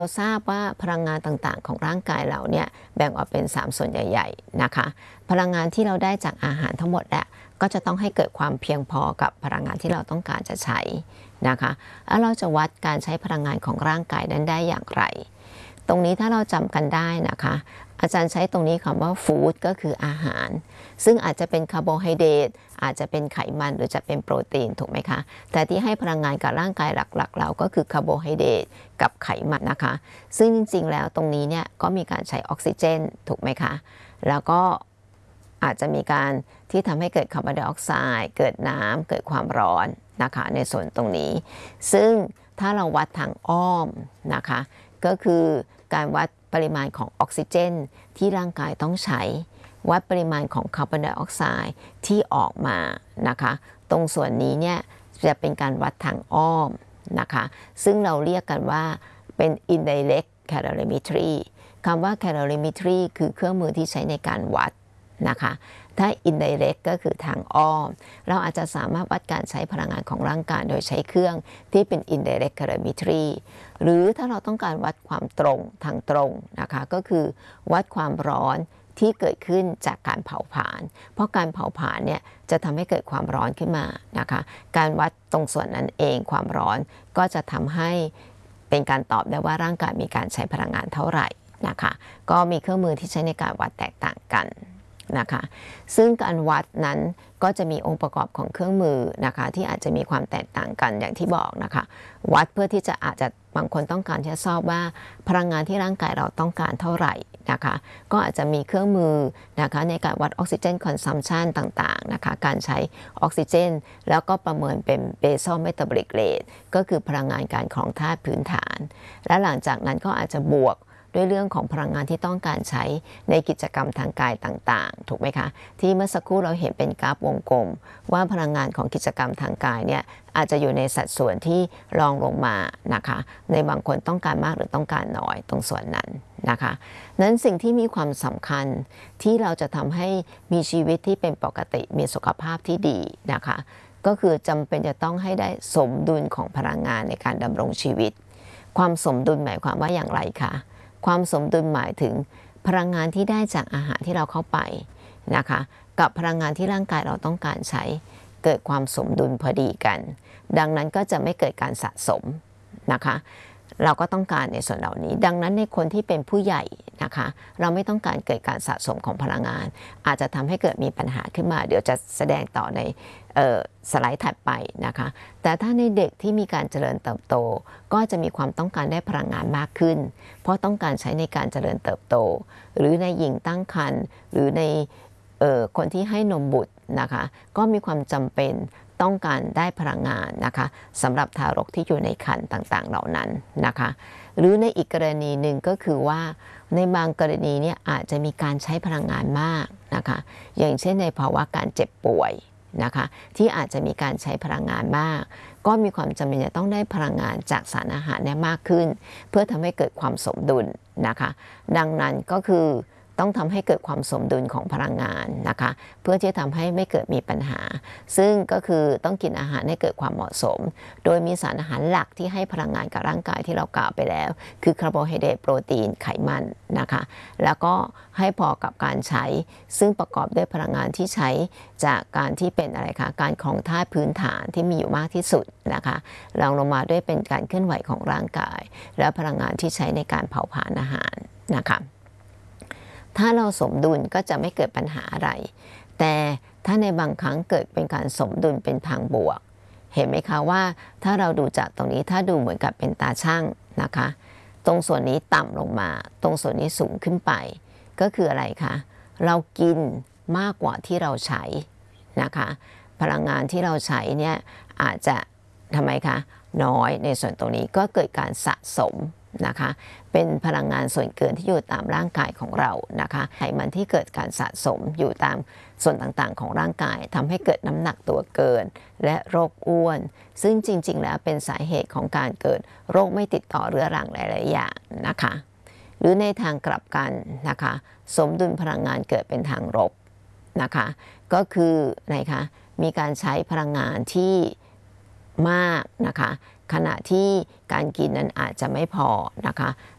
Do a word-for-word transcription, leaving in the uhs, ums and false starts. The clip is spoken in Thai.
เราทราบว่าพลังงานต่างๆของร่างกายเราเนี่ยแบ่งออกเป็นสามส่วนใหญ่ๆนะคะพลังงานที่เราได้จากอาหารทั้งหมดแหละก็จะต้องให้เกิดความเพียงพอกับพลังงานที่เราต้องการจะใช้นะคะแล้วเราจะวัดการใช้พลังงานของร่างกายนั้นได้อย่างไรตรงนี้ถ้าเราจำกันได้นะคะอาจารย์ใช้ตรงนี้คำว่าฟู้ดก็คืออาหารซึ่งอาจจะเป็นคาร์โบไฮเดรตอาจจะเป็นไขมันหรือจะเป็นโปรตีนถูกไหมคะแต่ที่ให้พลังงานกับร่างกายหลักๆเราก็คือคาร์โบไฮเดรตกับไขมันนะคะซึ่งจริงๆแล้วตรงนี้เนี่ยก็มีการใช้ออกซิเจนถูกไหมคะแล้วก็อาจจะมีการที่ทำให้เกิดคาร์บอนไดออกไซด์เกิดน้ำเกิดความร้อนนะคะในส่วนตรงนี้ซึ่งถ้าเราวัดทางอ้อมนะคะก็คือการวัดปริมาณของออกซิเจนที่ร่างกายต้องใช้วัดปริมาณของคาร์บอนไดออกไซด์ที่ออกมานะคะตรงส่วนนี้เนี่ยจะเป็นการวัดทางอ้อมนะคะซึ่งเราเรียกกันว่าเป็น indirect calorimetry คำว่า calorimetry คือเครื่องมือที่ใช้ในการวัดนะคะถ้า indirect ก็คือทางอ้อมเราอาจจะสามารถวัดการใช้พลังงานของร่างกายโดยใช้เครื่องที่เป็น indirect calorimetry หรือถ้าเราต้องการวัดความตรงทางตรงนะคะก็คือวัดความร้อนที่เกิดขึ้นจากการเผาผลาญเพราะการเผาผลาญเนี่ยจะทำให้เกิดความร้อนขึ้นมานะคะการวัดตรงส่วนนั้นเองความร้อนก็จะทำให้เป็นการตอบได้ว่าร่างกายมีการใช้พลังงานเท่าไหร่นะคะก็มีเครื่องมือที่ใช้ในการวัดแตกต่างกันนะคะซึ่งการวัดนั้นก็จะมีองค์ประกอบของเครื่องมือนะคะที่อาจจะมีความแตกต่างกันอย่างที่บอกนะคะวัดเพื่อที่จะอาจจะบางคนต้องการที่จะทราบว่าพลังงานที่ร่างกายเราต้องการเท่าไหร่นะคะก็อาจจะมีเครื่องมือนะคะในการวัดออกซิเจนคอนซัมชันต่างๆนะคะการใช้ออกซิเจนแล้วก็ประเมินเป็นเบซอลเมตาบอลิกเรทก็คือพลังงานการครองธาตุพื้นฐานและหลังจากนั้นก็อาจจะบวกด้วยเรื่องของพลังงานที่ต้องการใช้ในกิจกรรมทางกายต่างๆถูกไหมคะที่เมื่อสักครู่เราเห็นเป็นกราฟวงกลมว่าพลังงานของกิจกรรมทางกายเนี่ยอาจจะอยู่ในสัดส่วนที่รองลงมานะคะในบางคนต้องการมากหรือต้องการน้อยตรงส่วนนั้นนะคะนั้นสิ่งที่มีความสำคัญที่เราจะทำให้มีชีวิตที่เป็นปกติมีสุขภาพที่ดีนะคะก็คือจำเป็นจะต้องให้ได้สมดุลของพลังงานในการดำรงชีวิตความสมดุลหมายความว่าอย่างไรคะความสมดุลหมายถึงพลังงานที่ได้จากอาหารที่เราเข้าไปนะคะกับพลังงานที่ร่างกายเราต้องการใช้เกิดความสมดุลพอดีกันดังนั้นก็จะไม่เกิดการสะสมนะคะเราก็ต้องการในส่วนเหล่านี้ดังนั้นในคนที่เป็นผู้ใหญ่นะคะเราไม่ต้องการเกิดการสะสมของพลังงานอาจจะทำให้เกิดมีปัญหาขึ้นมาเดี๋ยวจะแสดงต่อในสไลด์ถัดไปนะคะแต่ถ้าในเด็กที่มีการเจริญเติบโตก็จะมีความต้องการได้พลังงานมากขึ้นเพราะต้องการใช้ในการเจริญเติบโตหรือในหญิงตั้งครรภ์หรือในคนที่ให้นมบุตรนะคะก็มีความจำเป็นต้องการได้พลังงานนะคะสำหรับทารกที่อยู่ในครรภ์ต่างๆเหล่านั้นนะคะหรือในอีกกรณีหนึ่งก็คือว่าในบางกรณีเนี่ยอาจจะมีการใช้พลังงานมากนะคะอย่างเช่นในภาวะการเจ็บป่วยนะคะที่อาจจะมีการใช้พลังงานมากก็มีความจำเป็นจะต้องได้พลังงานจากสารอาหารเนี่ยมากขึ้นเพื่อทำให้เกิดความสมดุลนะคะดังนั้นก็คือต้องทำให้เกิดความสมดุลของพลังงานนะคะเพื่อที่จะทำให้ไม่เกิดมีปัญหาซึ่งก็คือต้องกินอาหารให้เกิดความเหมาะสมโดยมีสารอาหารหลักที่ให้พลังงานกับร่างกายที่เรากล่าวไปแล้วคือคาร์โบไฮเดรตโปรตีนไขมันนะคะแล้วก็ให้พอกับการใช้ซึ่งประกอบด้วยพลังงานที่ใช้จากการที่เป็นอะไรคะการครองธาตุพื้นฐานที่มีอยู่มากที่สุดนะคะรองลงมาด้วยเป็นการเคลื่อนไหวของร่างกายและพลังงานที่ใช้ในการเผาผลาญอาหารนะคะถ้าเราสมดุลก็จะไม่เกิดปัญหาอะไรแต่ถ้าในบางครั้งเกิดเป็นการสมดุลเป็นทางบวกเห็นไหมคะว่าถ้าเราดูจากตรงนี้ถ้าดูเหมือนกับเป็นตาช่างนะคะตรงส่วนนี้ต่ำลงมาตรงส่วนนี้สูงขึ้นไปก็คืออะไรคะเรากินมากกว่าที่เราใช้นะคะพลังงานที่เราใช้เนี่ยอาจจะทำไมคะน้อยในส่วนตรงนี้ก็เกิดการสะสมนะคะเป็นพลังงานส่วนเกินที่อยู่ตามร่างกายของเรานะคะไขมันที่เกิดการสะสมอยู่ตามส่วนต่างๆของร่างกายทำให้เกิดน้ำหนักตัวเกินและโรคอ้วนซึ่งจริงๆแล้วเป็นสาเหตุของการเกิดโรคไม่ติดต่อเรื้อรังหลายๆอย่างนะคะหรือในทางกลับกันนะคะสมดุลพลังงานเกิดเป็นทางลบนะคะก็คืออะไรคะมีการใช้พลังงานที่มากนะคะขณะที่การกินนั้นอาจจะไม่พอนะคะ